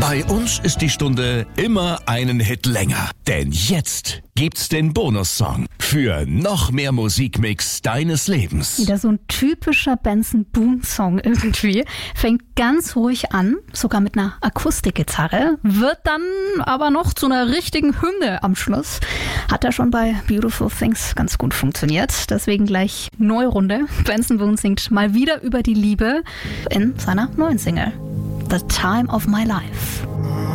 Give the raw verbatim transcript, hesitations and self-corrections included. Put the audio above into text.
Bei uns ist die Stunde immer einen Hit länger. Denn jetzt gibt's den Bonussong für noch mehr Musikmix deines Lebens. Wieder so ein typischer Benson Boone-Song irgendwie. Fängt ganz ruhig an, sogar mit einer Akustikgitarre, wird dann aber noch zu einer richtigen Hymne am Schluss. Hat er schon bei Beautiful Things ganz gut funktioniert. Deswegen gleich neue Runde. Benson Boone singt mal wieder über die Liebe in seiner neuen Single The Time of My Life.